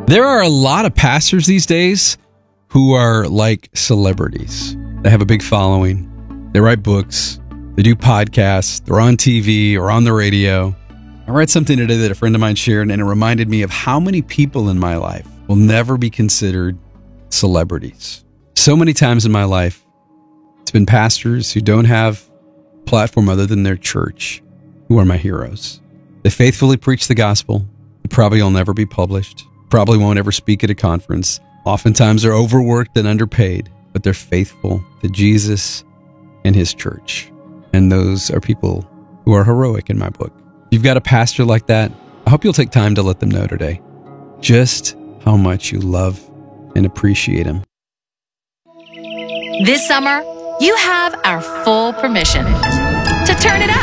There are a lot of pastors these days who are like celebrities. They have a big following. They write books. They do podcasts. They're on TV or on the radio. I read something today that a friend of mine shared, and it reminded me of how many people in my life will never be considered celebrities. So many times in my life, it's been pastors who don't have a platform other than their church who are my heroes. They faithfully preach the gospel. They probably will never be published. Probably won't ever speak at a conference. Oftentimes they're overworked and underpaid, but they're faithful to Jesus and his church. And those are people who are heroic in my book. If you've got a pastor like that, I hope you'll take time to let them know today just how much you love and appreciate him. This summer, you have our full permission to turn it up.